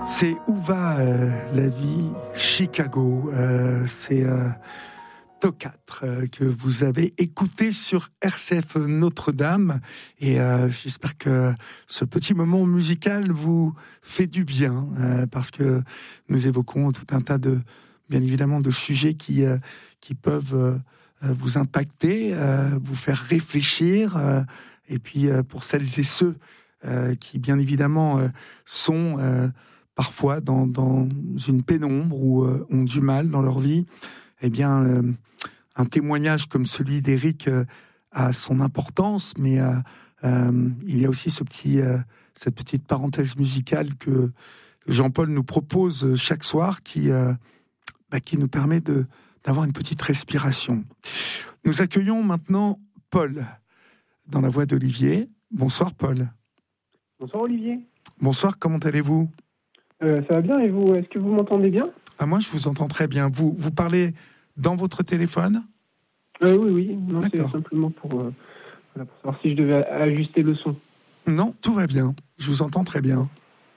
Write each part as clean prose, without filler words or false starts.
C'est Où va la vie Chicago, c'est Tocat que vous avez écouté sur RCF Notre-Dame et j'espère que ce petit moment musical vous fait du bien parce que nous évoquons tout un tas de, bien évidemment, de sujets qui peuvent vous impacter, vous faire réfléchir et puis pour celles et ceux qui bien évidemment sont parfois dans une pénombre ou ont du mal dans leur vie, eh bien, un témoignage comme celui d'Éric a son importance, mais il y a aussi cette petite parenthèse musicale que Jean-Paul nous propose chaque soir qui nous permet d'avoir une petite respiration. Nous accueillons maintenant Paul dans la voix d'Olivier. Bonsoir Paul. Bonsoir Olivier. Bonsoir, comment allez-vous ? Ça va bien et vous ? Est-ce que vous m'entendez bien ? Moi je vous entends très bien. Vous parlez dans votre téléphone ? Oui. Non, d'accord. C'est simplement pour savoir si je devais ajuster le son. Non, tout va bien. Je vous entends très bien.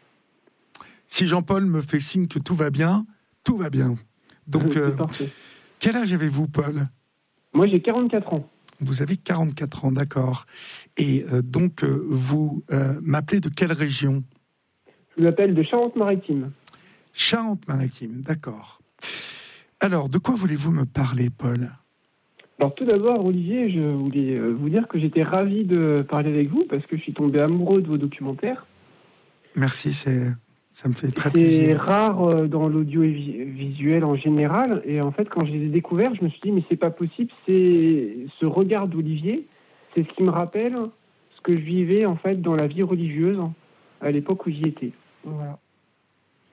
Si Jean-Paul me fait signe que tout va bien, tout va bien. Donc, c'est parfait. Quel âge avez-vous, Paul ? Moi, j'ai 44 ans. Vous avez 44 ans, d'accord. Et donc, vous m'appelez de quelle région ? Je vous appelle de Charente-Maritime. Charente-Maritime, d'accord. Alors, de quoi voulez-vous me parler, Paul ? Alors, tout d'abord, Olivier, je voulais vous dire que j'étais ravi de parler avec vous parce que je suis tombé amoureux de vos documentaires. Merci, ça me fait très C'est plaisir. rare dans l'audiovisuel en général. Et en fait, quand je les ai découverts, je me suis dit, mais c'est pas possible. C'est ce regard d'Olivier, c'est ce qui me rappelle ce que je vivais en fait dans la vie religieuse à l'époque où j'y étais. Voilà. C'est-à-dire ?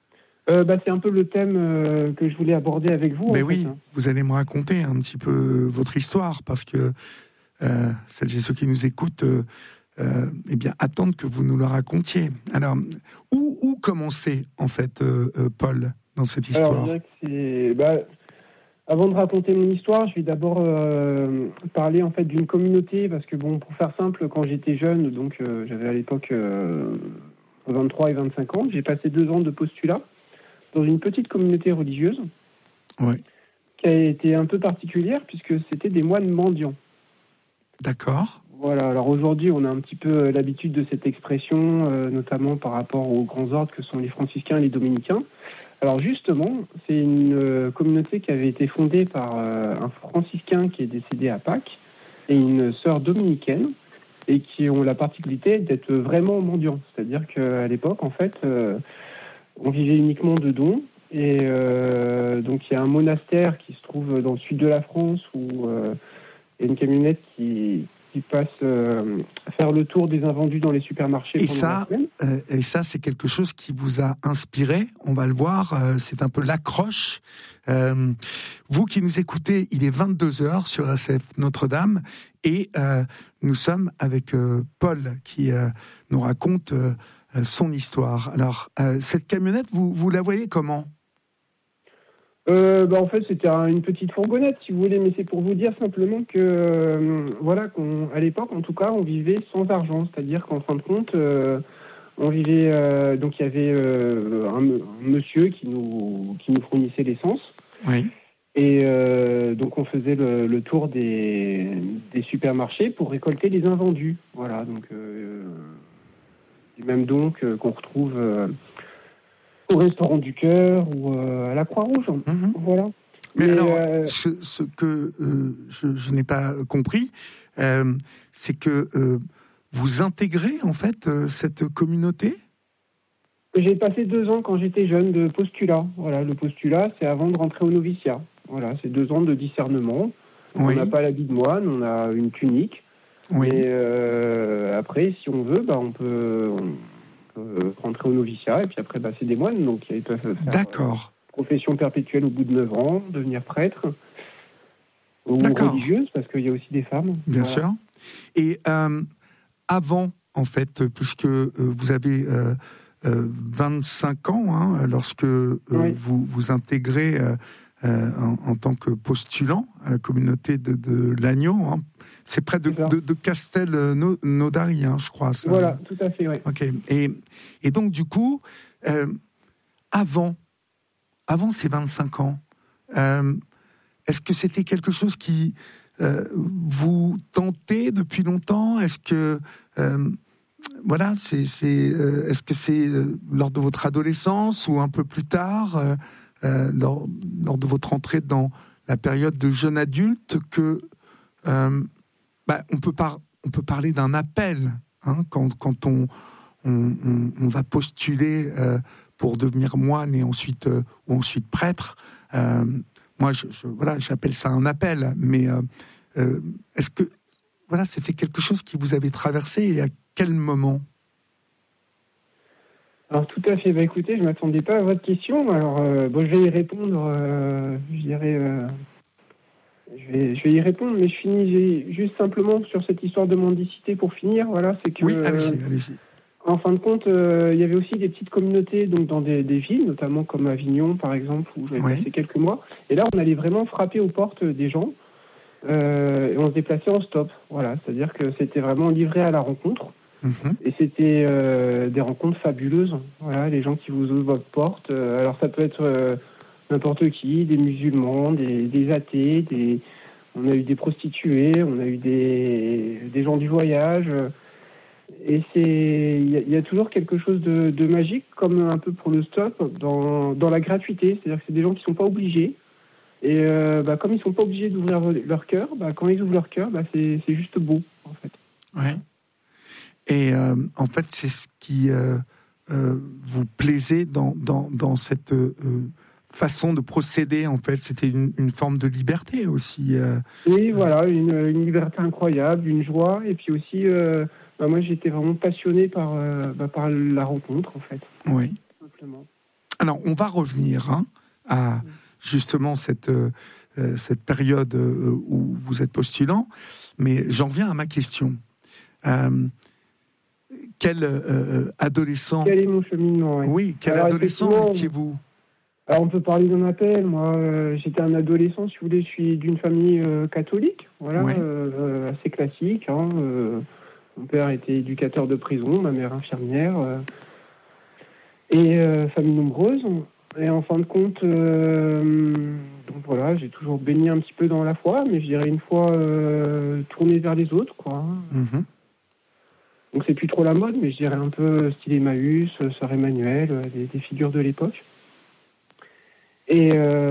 C'est un peu le thème que je voulais aborder avec vous. Mais oui, vous allez me raconter un petit peu votre histoire, parce que celles et ceux qui nous écoutent attendent que vous nous le racontiez. Alors, où commencer, en fait, Paul, dans cette histoire ? Alors, je dirais que avant de raconter mon histoire, je vais d'abord parler en fait d'une communauté, parce que pour faire simple, quand j'étais jeune, donc j'avais à l'époque 23 et 25 ans, j'ai passé 2 ans de postulat dans une petite communauté religieuse, qui a été un peu particulière puisque c'était des moines mendiants. D'accord. Voilà. Alors aujourd'hui, on a un petit peu l'habitude de cette expression, notamment par rapport aux grands ordres que sont les franciscains et les dominicains. Alors justement, c'est une communauté qui avait été fondée par un franciscain qui est décédé à Pâques et une sœur dominicaine, et qui ont la particularité d'être vraiment mendiants. C'est-à-dire qu'à l'époque, en fait, on vivait uniquement de dons. Et donc il y a un monastère qui se trouve dans le sud de la France où il y a une camionnette qui passe faire le tour des invendus dans les supermarchés pendant la semaine. Et ça, c'est quelque chose qui vous a inspiré, on va le voir, c'est un peu l'accroche. Vous qui nous écoutez, il est 22h sur RCF Notre-Dame, et nous sommes avec Paul qui nous raconte son histoire. Alors, cette camionnette, vous la voyez comment ? En fait, c'était une petite fourgonnette, si vous voulez, mais c'est pour vous dire simplement que, à l'époque, en tout cas, on vivait sans argent. C'est-à-dire qu'en fin de compte, on vivait... donc, il y avait un monsieur qui nous fournissait l'essence. Oui. Et donc, on faisait le tour des supermarchés pour récolter les invendus. Voilà, donc... du même don qu'on retrouve... au Restaurant du Cœur ou à la Croix-Rouge. Voilà. Mais alors, ce que je n'ai pas compris, c'est que vous intégrez en fait cette communauté ? J'ai passé 2 ans quand j'étais jeune de postulat. Voilà, le postulat, c'est avant de rentrer au noviciat. Voilà, c'est 2 ans de discernement. On n'a pas l'habit de moine, on a une tunique. Oui. Et après, si on veut, on peut rentrer au noviciat, et puis après, c'est des moines, donc ils peuvent faire profession perpétuelle au bout de 9 ans, devenir prêtre, ou religieuse, parce qu'il y a aussi des femmes. Bien sûr. Et avant, en fait, puisque vous avez 25 ans, lorsque vous intégrez en tant que postulant à la communauté de l'Agneau, C'est près de Castelnaudary, je crois. Ça. Voilà, tout à fait, oui. Ok. Et donc, du coup, avant ces 25 ans, est-ce que c'était quelque chose qui vous tentait depuis longtemps ? Est-ce que est-ce que c'est lors de votre adolescence ou un peu plus tard, lors de votre entrée dans la période de jeune adulte, que on peut parler d'un appel, quand on va postuler pour devenir moine et ensuite prêtre. Moi, j'appelle ça un appel. Mais est-ce que c'était quelque chose qui vous avait traversé, et à quel moment ? Alors tout à fait. Écoutez, je ne m'attendais pas à votre question. Alors je vais y répondre. Je dirais. Je vais y répondre, mais je finis juste simplement sur cette histoire de mendicité pour finir. Voilà, c'est que. Oui, allez-y. En fin de compte, il y avait aussi des petites communautés donc dans des villes, notamment comme Avignon, par exemple, où j'avais passé quelques mois. Et là, on allait vraiment frapper aux portes des gens. Et on se déplaçait en stop, voilà, c'est-à-dire que c'était vraiment livré à la rencontre, et c'était des rencontres fabuleuses, voilà, les gens qui vous ouvrent votre porte, alors ça peut être n'importe qui, des musulmans, des athées, on a eu des prostituées, on a eu des gens du voyage, et il y a toujours quelque chose de magique, comme un peu pour le stop, dans la gratuité, c'est-à-dire que c'est des gens qui sont pas obligés. Et comme ils ne sont pas obligés d'ouvrir leur cœur, quand ils ouvrent leur cœur, c'est juste beau, en fait. Ouais. Et en fait, c'est ce qui vous plaisait dans cette façon de procéder, en fait. C'était une forme de liberté aussi. Oui, voilà, une liberté incroyable, une joie. Et puis aussi, moi, j'étais vraiment passionné par la rencontre, en fait. Oui. Tout simplement. Alors, on va revenir à... justement cette période où vous êtes postulant, mais j'en viens à ma question. Quel adolescent... Quel est mon cheminement ? Oui, quel adolescent étiez-vous ? Alors, on peut parler d'un appel. Moi, j'étais un adolescent, si vous voulez, je suis d'une famille catholique, voilà, assez classique. Mon père était éducateur de prison, ma mère infirmière, et famille nombreuse. Et en fin de compte, donc voilà, j'ai toujours baigné un petit peu dans la foi, mais je dirais une foi tournée vers les autres, quoi. Mm-hmm. Donc c'est plus trop la mode, mais je dirais un peu style Emmaüs, Sœur Emmanuel, des figures de l'époque. Et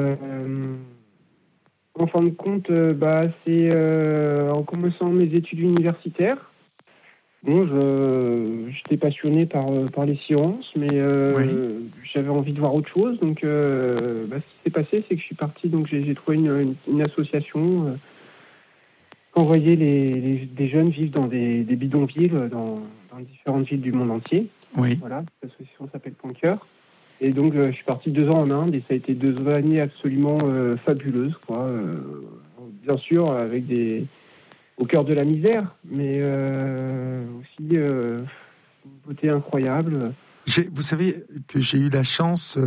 en fin de compte, c'est en commençant mes études universitaires. Bon, j'étais passionné par les sciences, mais j'avais envie de voir autre chose. Donc, ce qui s'est passé, c'est que je suis parti. Donc, j'ai trouvé une association qui envoyait des jeunes vivre dans des bidonvilles dans différentes villes du monde entier. Oui. Voilà, cette association s'appelle Point Cœur. Et donc, je suis parti 2 ans en Inde, et ça a été 2 années absolument fabuleuses, quoi. Bien sûr, avec au cœur de la misère, mais aussi une beauté incroyable. Vous savez que j'ai eu la chance,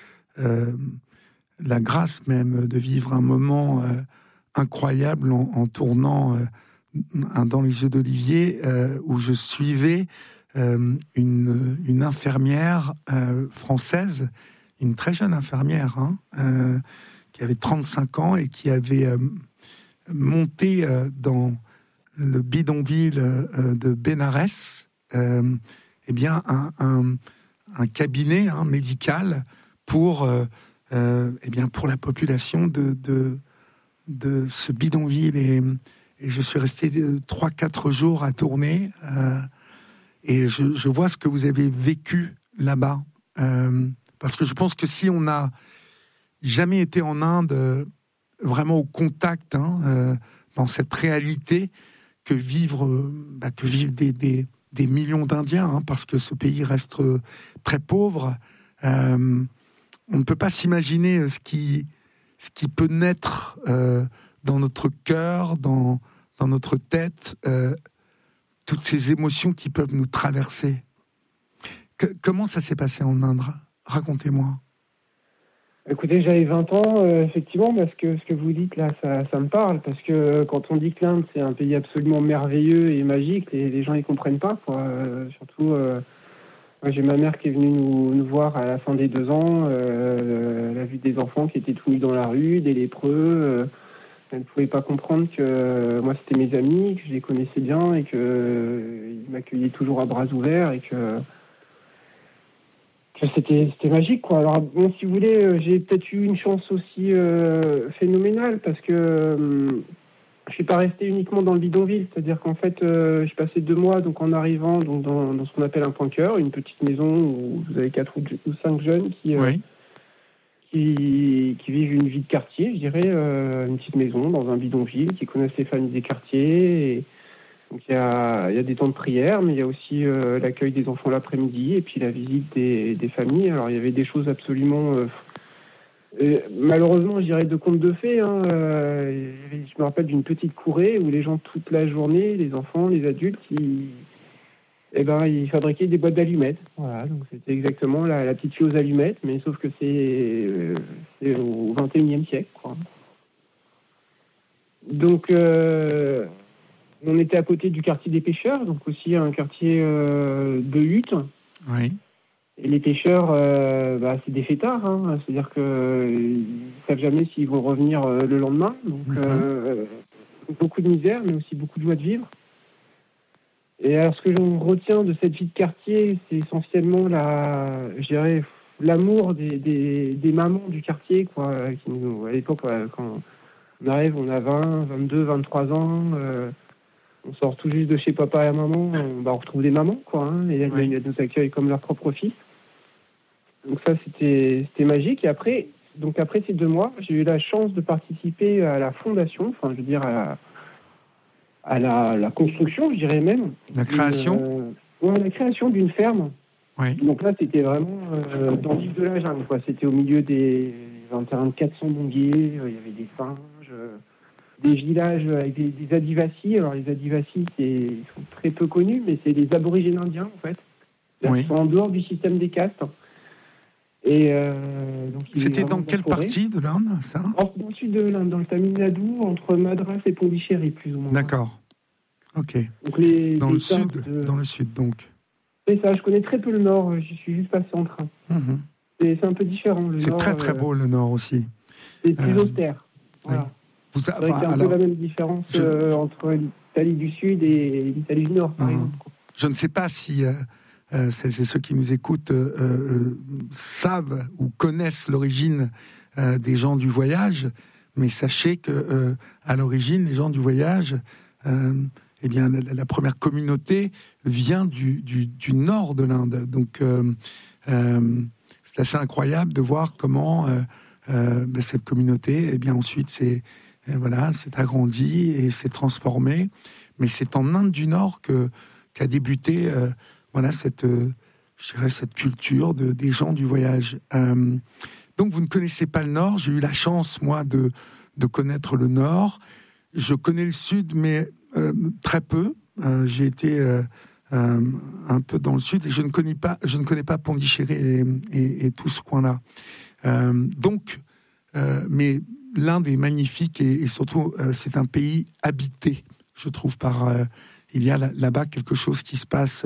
la grâce même, de vivre un moment incroyable en tournant dans les yeux d'Olivier, où je suivais une infirmière française, une très jeune infirmière, qui avait 35 ans et qui avait monté dans le bidonville de Bénarès, un cabinet médical pour la population de ce bidonville. Et je suis resté 3-4 jours à tourner, et je vois ce que vous avez vécu là-bas, parce que je pense que si on n'a jamais été en Inde, vraiment au contact, dans cette réalité que vivent des millions d'Indiens, parce que ce pays reste très pauvre, on ne peut pas s'imaginer ce qui peut naître dans notre cœur, dans notre tête, toutes ces émotions qui peuvent nous traverser. Comment ça s'est passé en Inde ? Racontez-moi. Écoutez, j'avais 20 ans, effectivement, parce que ce que vous dites là, ça me parle, parce que quand on dit que l'Inde, c'est un pays absolument merveilleux et magique, les gens ne comprennent pas, quoi. Surtout, moi, j'ai ma mère qui est venue nous voir à la fin des 2 ans, elle a vu des enfants qui étaient tout nus dans la rue, des lépreux, elle ne pouvait pas comprendre que moi, c'était mes amis, que je les connaissais bien et qu'ils m'accueillaient toujours à bras ouverts et que c'était magique, quoi. Alors, bon, si vous voulez, j'ai peut-être eu une chance aussi phénoménale parce que je suis pas resté uniquement dans le bidonville. C'est-à-dire qu'en fait, j'ai passé 2 mois donc, en arrivant donc, dans ce qu'on appelle un point cœur, une petite maison où vous avez 4 ou 5 jeunes qui vivent une vie de quartier, je dirais, une petite maison dans un bidonville, qui connaissent les familles des quartiers. Et donc il y a des temps de prière, mais il y a aussi l'accueil des enfants l'après-midi et puis la visite des familles. Alors il y avait des choses absolument, malheureusement, je dirais de contes de fées. Je me rappelle d'une petite courée où les gens toute la journée, les enfants, les adultes, ils fabriquaient des boîtes d'allumettes. Voilà, donc c'était exactement la petite fille aux allumettes, mais sauf que c'est au XXIe siècle, quoi. Donc on était à côté du quartier des pêcheurs, donc aussi un quartier de huttes. Oui. Et les pêcheurs, c'est des fêtards, hein. C'est-à-dire qu'ils ne savent jamais s'ils vont revenir le lendemain. Donc beaucoup de misère, mais aussi beaucoup de joie de vivre. Et alors ce que j'en retiens de cette vie de quartier, c'est essentiellement l'amour des mamans du quartier, quoi, qui nous, à l'époque, quand on arrive, on a 20, 22, 23 ans. On sort tout juste de chez papa et maman, on retrouve des mamans, quoi, hein, et elles nous accueillent comme leur propre fils. Donc ça, c'était magique. Et après ces 2 mois, j'ai eu la chance de participer à la fondation, enfin, je veux dire, à la construction, je dirais même. La création la création d'une ferme. Oui. Donc là, c'était vraiment dans le vif de la jungle, quoi. C'était au milieu d'un terrain de 400 manguiers, il y avait des singes, des villages avec des Adivasis. Alors les Adivasis, ils sont très peu connus, mais c'est des aborigènes indiens, en fait. Ils sont en dehors du système des castes. Et donc, c'était dans quelle partie de l'Inde, ça ? Dans le sud de l'Inde, dans le Tamil Nadu, entre Madras et Pondichéry, plus ou moins. D'accord. Ok. Donc dans le sud, donc. C'est ça, je connais très peu le nord, j'y suis juste passé en train. Mm-hmm. C'est un peu différent. Le c'est nord, très très beau, le nord aussi. C'est plus austère. Voilà. Oui. C'est vrai qu'il y a un peu la même différence entre l'Italie du Sud et l'Italie du Nord, par exemple. Je ne sais pas si celles et ceux qui nous écoutent savent ou connaissent l'origine des gens du voyage, mais sachez que à l'origine, les gens du voyage, la première communauté vient du nord de l'Inde. Donc c'est assez incroyable de voir comment cette communauté, ensuite s'est agrandie et s'est transformée. Mais c'est en Inde du Nord qu'a débuté cette culture des gens du voyage. Donc vous ne connaissez pas le Nord. J'ai eu la chance, moi, de connaître le Nord. Je connais le Sud, mais très peu. J'ai été un peu dans le Sud et je ne connais pas Pondichéry et tout ce coin-là. Mais l'Inde est magnifique et surtout c'est un pays habité, je trouve, il y a là-bas quelque chose qui se passe.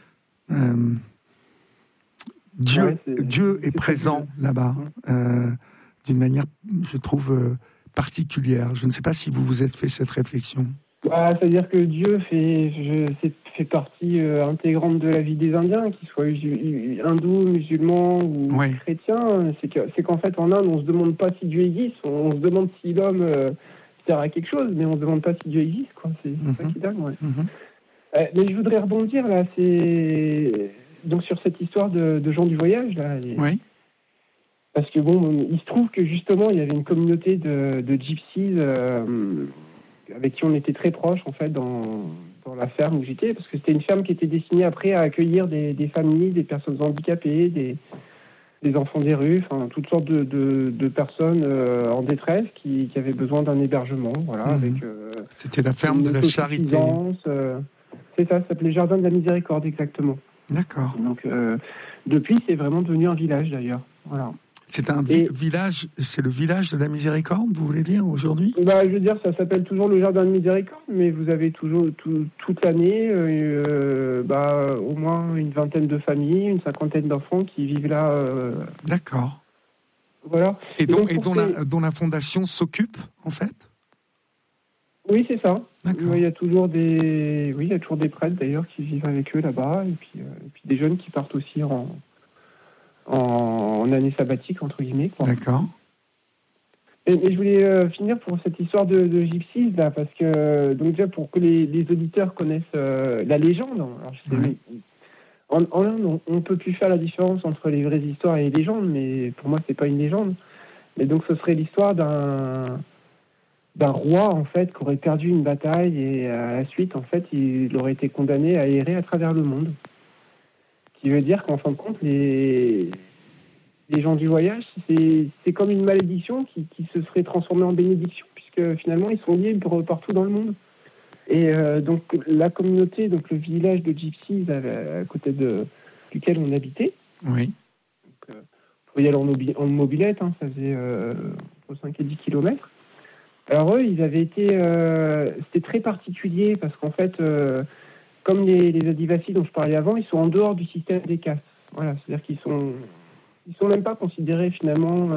Dieu est présent là-bas d'une manière, je trouve, particulière. Je ne sais pas si vous vous êtes fait cette réflexion. C'est-à-dire que Dieu fait partie intégrante de la vie des Indiens, qu'ils soient hindous, musulmans ou chrétiens. C'est qu'en fait, en Inde, on ne se demande pas si Dieu existe, on se demande si l'homme sert à quelque chose, mais on ne se demande pas si Dieu existe, quoi. C'est ça qui est dingue, ouais. Mais je voudrais rebondir, là, donc sur cette histoire de gens du voyage, là. Parce que, il se trouve que, justement, il y avait une communauté de gypsies avec qui on était très proches, en fait, dans la ferme où j'étais, parce que c'était une ferme qui était destinée après à accueillir des familles, des personnes handicapées, des enfants des rues, enfin, toutes sortes de personnes en détresse qui avaient besoin d'un hébergement, voilà. C'était la ferme de la charité. C'est ça s'appelait Jardin de la Miséricorde, exactement. D'accord. Donc, depuis, c'est vraiment devenu un village, d'ailleurs. Voilà. C'est un village, c'est le village de la Miséricorde, vous voulez dire, aujourd'hui ? Je veux dire, ça s'appelle toujours le Jardin de Miséricorde, mais vous avez toujours, toute l'année, au moins une vingtaine de familles, une cinquantaine d'enfants qui vivent là. D'accord. Voilà. Et dont la fondation s'occupe, en fait ? Oui, c'est ça. D'accord. Il y a toujours des prêtres, d'ailleurs, qui vivent avec eux là-bas, et puis des jeunes qui partent aussi en année sabbatique, entre guillemets, quoi. D'accord. Et je voulais finir pour cette histoire de Gypsies, là, parce que, donc déjà, pour que les auditeurs connaissent la légende, alors, en Inde, on ne peut plus faire la différence entre les vraies histoires et les légendes, mais pour moi, c'est pas une légende. Mais donc, ce serait l'histoire d'un roi, en fait, qui aurait perdu une bataille, et à la suite, en fait, il aurait été condamné à errer à travers le monde. Ce qui veut dire qu'en fin de compte, les gens du voyage, c'est comme une malédiction qui se serait transformée en bénédiction, puisque finalement, ils sont libres partout dans le monde. Et donc, la communauté, donc le village de Gypsies, à côté duquel on habitait, oui. Donc, on pouvait y aller en mobilette, hein, ça faisait entre 5 et 10 kilomètres. Alors eux, ils avaient été... c'était très particulier, parce qu'en fait, comme les Adivasis dont je parlais avant, ils sont en dehors du système des castes. Voilà, c'est-à-dire qu'ils sont même pas considérés finalement,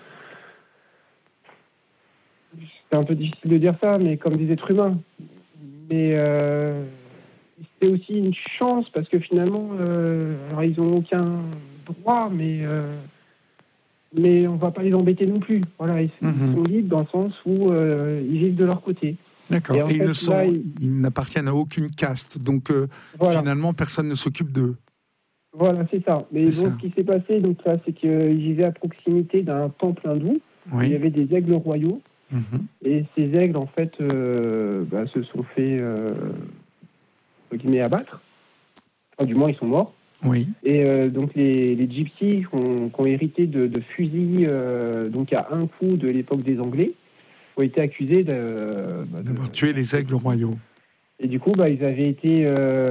c'est un peu difficile de dire ça, mais comme des êtres humains. Mais c'est aussi une chance parce que finalement, alors ils n'ont aucun droit, mais on ne va pas les embêter non plus. Voilà, ils sont libres dans le sens où ils vivent de leur côté. D'accord. Et ils n'appartiennent à aucune caste, donc voilà. Finalement, personne ne s'occupe d'eux. Voilà, c'est ça. Mais ce qui s'est passé, donc là, c'est qu'ils vivaient à proximité d'un temple hindou. Oui. Il y avait des aigles royaux. Et ces aigles, en fait, se sont fait abattre. Enfin, du moins, ils sont morts. Oui. Et donc, les gypsies qui ont hérité de fusils donc à un coup de l'époque des Anglais ont été accusés d'avoir tué les aigles royaux. Et du coup, ils avaient été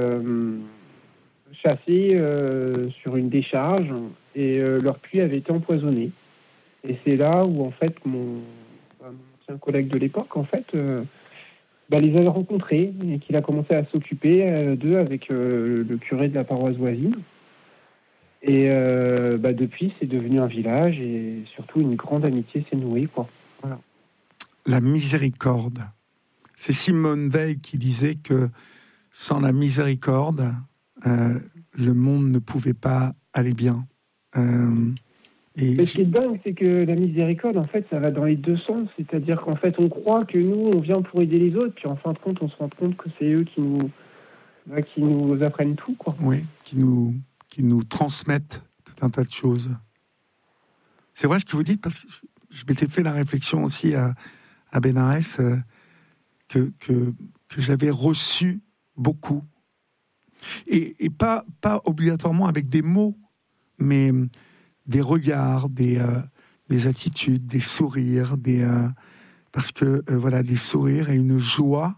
chassés sur une décharge et leur puits avait été empoisonné. Et c'est là où, en fait, mon ancien collègue de l'époque, en fait, les avait rencontrés et qu'il a commencé à s'occuper d'eux avec le curé de la paroisse voisine. Et depuis, c'est devenu un village et surtout une grande amitié s'est nouée, quoi. Voilà. La miséricorde. C'est Simone Veil qui disait que sans la miséricorde, le monde ne pouvait pas aller bien. Mais ce qui est dingue, c'est que la miséricorde, en fait, ça va dans les deux sens. C'est-à-dire qu'en fait, on croit que nous, on vient pour aider les autres, puis en fin de compte, on se rend compte que c'est eux qui nous apprennent tout, quoi. Oui, qui nous transmettent tout un tas de choses. C'est vrai ce que vous dites, parce que je m'étais fait la réflexion aussi à Bénarès, que j'avais reçu beaucoup. Et pas obligatoirement avec des mots, mais des regards, des attitudes, des sourires, parce que des sourires et une joie,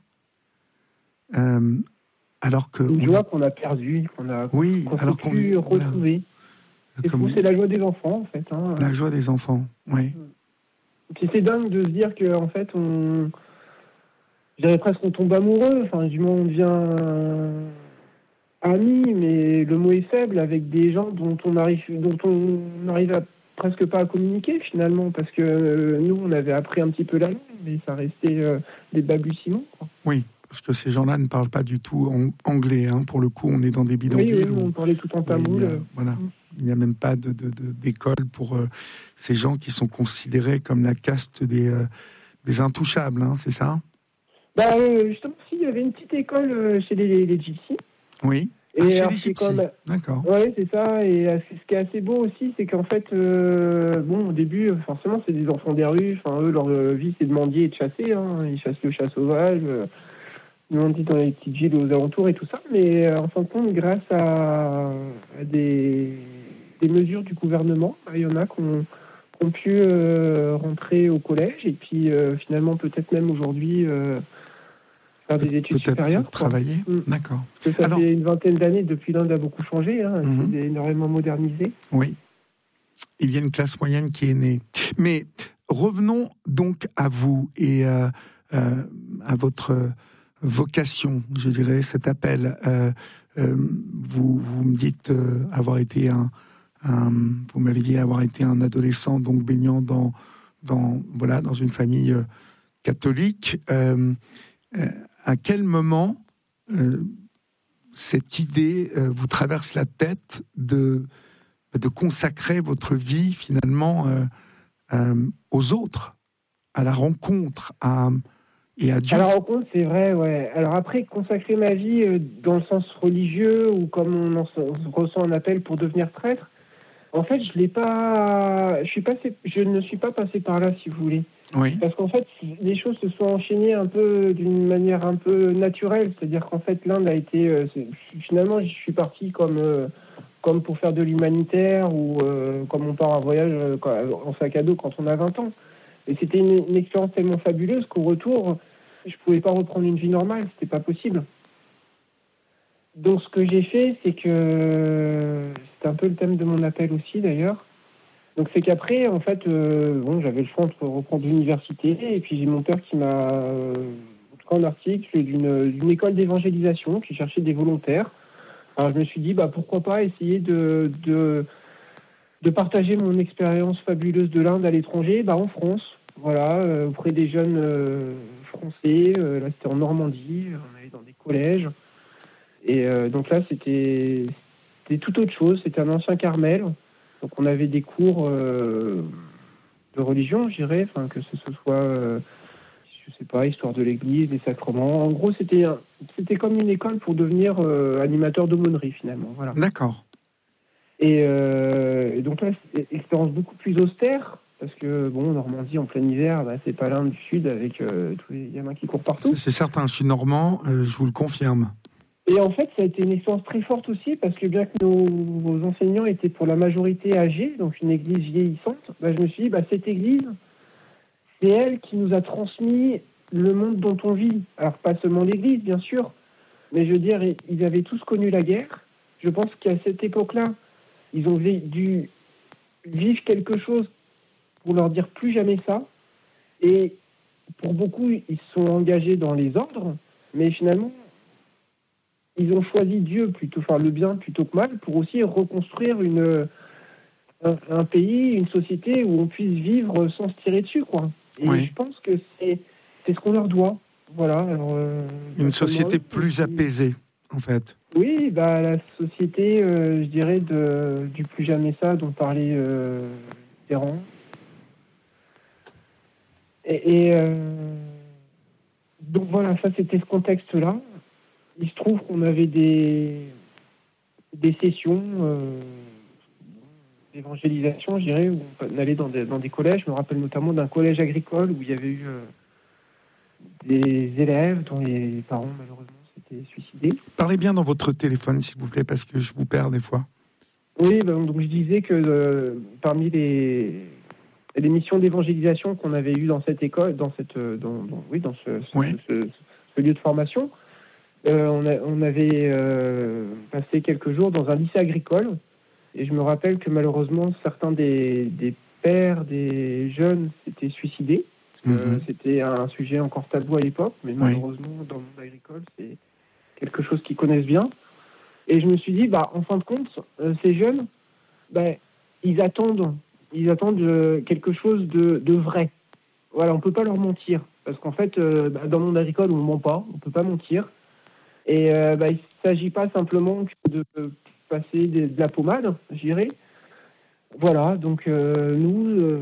alors que une joie qu'on a perdue, qu'on pu retrouver. C'est fou, c'est la joie des enfants en fait. Hein. La joie des enfants, oui. Puis c'est dingue de se dire que en fait je dirais presque on tombe amoureux. Enfin, du moins on devient amis, mais le mot est faible avec des gens dont on n'arrive à presque pas à communiquer finalement, parce que nous on avait appris un petit peu la langue, mais ça restait des balbutiements, quoi. Oui, parce que ces gens-là ne parlent pas du tout anglais, hein. Pour le coup, on est dans des bidonvilles. Oui, on parlait tout en tamoul. Il n'y a même pas d'école pour ces gens qui sont considérés comme la caste des intouchables, hein, c'est ça ? Justement, si, il y avait une petite école chez les gypsies. Oui. Et chez les gypsies. D'accord. Oui, c'est ça. Et ce qui est assez beau aussi, c'est qu'en fait, au début, forcément, c'est des enfants des rues. Enfin, eux, leur vie, c'est de mendier et de chasser. Hein. Ils chassent le chat sauvage. Ils mendient dans les petites villes aux alentours et tout ça. Mais en fin de compte, grâce à des mesures du gouvernement, il y en a qui ont pu rentrer au collège et puis finalement, peut-être même aujourd'hui... faire des études supérieures. Travailler, d'accord. Parce que ça fait une vingtaine d'années, depuis l'Inde a beaucoup changé, hein, c'est énormément modernisé. Oui. il y a une classe moyenne qui est née. Mais revenons donc à vous et à votre vocation, je dirais, cet appel. Vous me dites avoir été vous m'avez dit avoir été un adolescent donc baignant dans une famille catholique. À quel moment cette idée vous traverse la tête de consacrer votre vie finalement aux autres, à la rencontre, et à Dieu? À la rencontre, c'est vrai, ouais. Alors après, consacrer ma vie dans le sens religieux ou comme on ressent un appel pour devenir prêtre, en fait, je ne suis pas passé par là, si vous voulez. Oui. Parce qu'en fait, les choses se sont enchaînées un peu d'une manière un peu naturelle. C'est-à-dire qu'en fait, l'Inde a été... finalement, je suis parti comme pour faire de l'humanitaire ou comme on part en voyage en sac à dos quand on a 20 ans. Et c'était une expérience tellement fabuleuse qu'au retour, je ne pouvais pas reprendre une vie normale. C'était pas possible. Donc, ce que j'ai fait, c'est que... C'est un peu le thème de mon appel aussi, d'ailleurs. Donc, c'est qu'après, en fait, j'avais le choix entre reprendre l'université et puis j'ai mon père qui m'a... en tout cas, un article d'une école d'évangélisation qui cherchait des volontaires. Alors, je me suis dit, pourquoi pas essayer de partager mon expérience fabuleuse de l'Inde à l'étranger, en France. Voilà, auprès des jeunes français. Là, c'était en Normandie. On allait dans des collèges. Et donc là, c'était tout autre chose. C'était un ancien Carmel. Donc on avait des cours de religion, je dirais, que ce soit, je sais pas, histoire de l'Église, des sacrements. En gros, c'était comme une école pour devenir animateur d'aumônerie, finalement. Voilà. D'accord. Et donc là, c'est une expérience beaucoup plus austère, parce que, Normandie, en plein hiver, c'est pas l'Inde du Sud avec tous les gamins qui courent partout. C'est certain, je suis normand, je vous le confirme. Et en fait, ça a été une expérience très forte aussi, parce que bien que nos enseignants étaient pour la majorité âgés, donc une église vieillissante, je me suis dit, cette église, c'est elle qui nous a transmis le monde dont on vit. Alors, pas seulement l'église, bien sûr, mais je veux dire, ils avaient tous connu la guerre. Je pense qu'à cette époque-là, ils ont dû vivre quelque chose pour leur dire plus jamais ça. Et pour beaucoup, ils se sont engagés dans les ordres, mais finalement, ils ont choisi Dieu plutôt, le bien plutôt que mal, pour aussi reconstruire un pays, une société où on puisse vivre sans se tirer dessus, quoi. Et oui. je pense que c'est ce qu'on leur doit. Voilà. Alors, une société plus apaisée, en fait. Oui, la société, je dirais, du plus jamais ça dont parlait Ferrand. Donc voilà, ça c'était ce contexte-là. Il se trouve qu'on avait des sessions d'évangélisation, je dirais, où on allait dans des collèges. Je me rappelle notamment d'un collège agricole où il y avait eu des élèves dont les parents, malheureusement, s'étaient suicidés. Parlez bien dans votre téléphone, s'il vous plaît, parce que je vous perds des fois. Oui, donc je disais que parmi les missions d'évangélisation qu'on avait eues dans cette école, dans ce lieu de formation, on avait passé quelques jours dans un lycée agricole, et je me rappelle que malheureusement certains des pères des jeunes s'étaient suicidés, parce que c'était un sujet encore tabou à l'époque, mais malheureusement dans le monde agricole c'est quelque chose qu'ils connaissent bien. Et je me suis dit, en fin de compte, ces jeunes, ils attendent quelque chose de vrai. Voilà, on peut pas leur mentir, parce qu'en fait, dans le monde agricole, on ment pas, on peut pas mentir. Et il s'agit pas simplement de passer de la pommade, je dirais. Voilà, donc nous,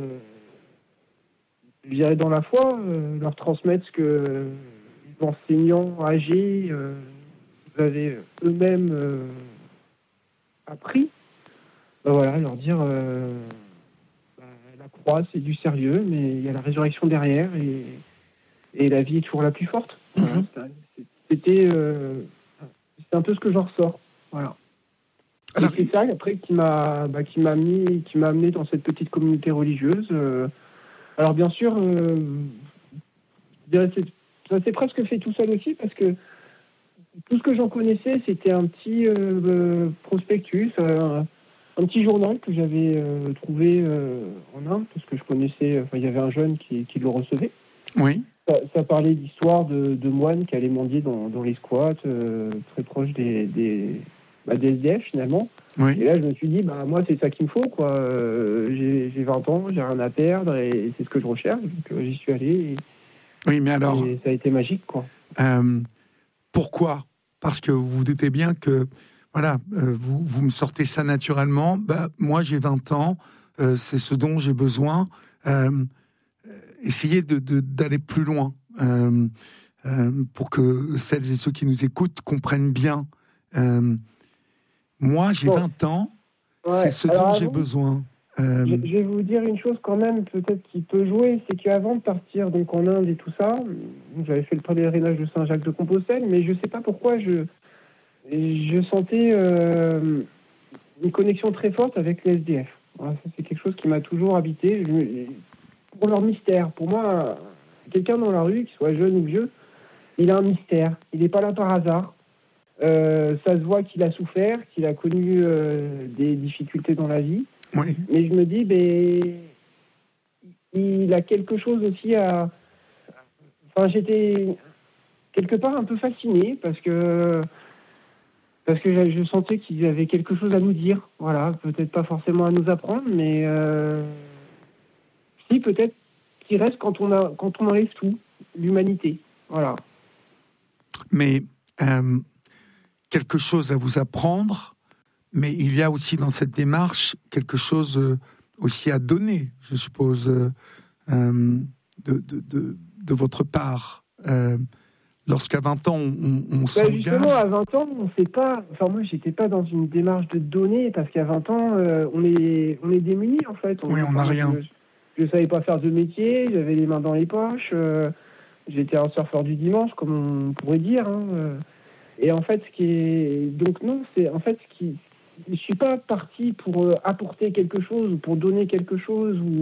je dirais dans la foi, leur transmettre ce que les enseignants âgés nous avaient eux-mêmes appris. Voilà, leur dire la croix c'est du sérieux, mais il y a la résurrection derrière et la vie est toujours la plus forte. Voilà, c'est un peu ce que j'en ressors. Voilà. Alors, et c'est ça après qui m'a amené dans cette petite communauté religieuse. Alors bien sûr, ça s'est presque fait tout seul aussi, parce que tout ce que j'en connaissais, c'était un petit prospectus, un petit journal que j'avais trouvé en Inde, parce que je connaissais, il y avait un jeune qui le recevait. Oui. Ça parlait d'histoires de moines qui allaient mendier dans les squats, très proches des SDF finalement. Oui. Et là, je me suis dit, moi, c'est ça qu'il me faut, quoi. J'ai 20 ans, j'ai rien à perdre, et c'est ce que je recherche. Donc, j'y suis allé. Oui, mais alors... Et ça a été magique, quoi. Pourquoi ? Parce que vous vous doutez bien que, voilà, vous me sortez ça naturellement. Moi, j'ai 20 ans, c'est ce dont j'ai besoin. Essayez d'aller plus loin pour que celles et ceux qui nous écoutent comprennent bien. Moi, j'ai 20 ans, c'est ce dont j'ai besoin. Je vais vous dire une chose quand même, peut-être qui peut jouer, c'est qu'avant de partir donc en Inde et tout ça, j'avais fait le pèlerinage de Saint-Jacques-de-Compostelle, mais je ne sais pas pourquoi je sentais une connexion très forte avec les SDF. Voilà, ça, c'est quelque chose qui m'a toujours habité. Pour leur mystère, pour moi, quelqu'un dans la rue, qu'il soit jeune ou vieux, il a un mystère. Il n'est pas là par hasard. Ça se voit qu'il a souffert, qu'il a connu des difficultés dans la vie. Oui. Mais je me dis, il a quelque chose aussi à... Enfin, j'étais quelque part un peu fasciné parce que je sentais qu'il avait quelque chose à nous dire. Voilà, peut-être pas forcément à nous apprendre, mais si, peut-être qu'il reste quand on enlève tout, l'humanité. Voilà. Mais quelque chose à vous apprendre, mais il y a aussi dans cette démarche quelque chose aussi à donner, je suppose, de votre part. Lorsqu'à 20 ans, on s'engage... Justement, à 20 ans, on ne sait pas... Enfin, moi, j'étais pas dans une démarche de donner, parce qu'à 20 ans, on est démunis, en fait. On n'a rien. Je ne savais pas faire de métier, j'avais les mains dans les poches, j'étais un surfeur du dimanche, comme on pourrait dire. Et en fait, je suis pas parti pour apporter quelque chose, ou pour donner quelque chose, ou